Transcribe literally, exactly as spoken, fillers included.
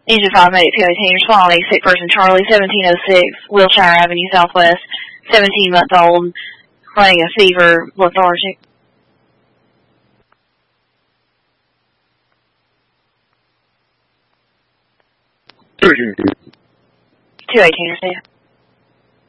Engine five eight two eighteen, responding, sick person Charlie, seventeen oh six, Wilshire Avenue Southwest, seventeen month old, running a fever, lethargic. two eighteen. two eighteen, I see.